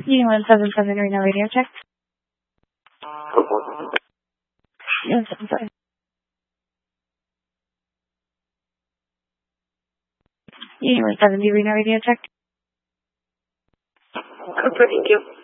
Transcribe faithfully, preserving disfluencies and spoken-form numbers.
Union one seven seven Reno radio check. Union seven seven. Union one seventy Reno radio check. Cooper, thank you.